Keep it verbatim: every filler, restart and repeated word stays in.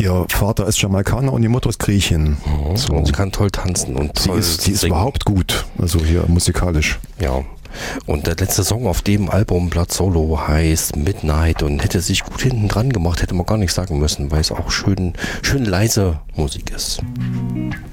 ihr Vater ist Jamaikaner und die Mutter ist Griechin. Mhm. So. Und sie kann toll tanzen und sie toll ist, sie ist singen. überhaupt gut, also hier musikalisch. Ja. Und der letzte Song auf dem Album Blood Solo heißt Midnight und hätte sich gut hinten dran gemacht, hätte man gar nicht sagen müssen, weil es auch schön, schön leise Musik ist.